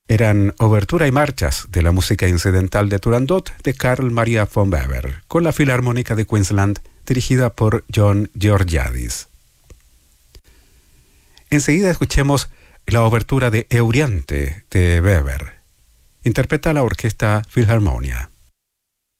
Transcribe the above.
Eran obertura y marchas de la música incidental de Turandot de Carl Maria von Weber, con la Filarmónica de Queensland, dirigida por John Georgiadis. Enseguida escuchemos la obertura de Euryanthe de Weber. Interpreta la Orquesta Philharmonia.